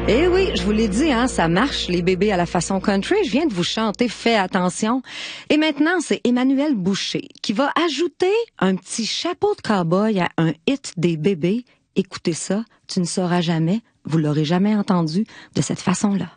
Eh oui, je vous l'ai dit, hein, ça marche, les bébés à la façon country. Je viens de vous chanter, fais attention. Et maintenant, c'est Emmanuel Boucher qui va ajouter un petit chapeau de cow-boy à un hit des bébés. Écoutez ça, tu ne sauras jamais, vous l'aurez jamais entendu de cette façon-là.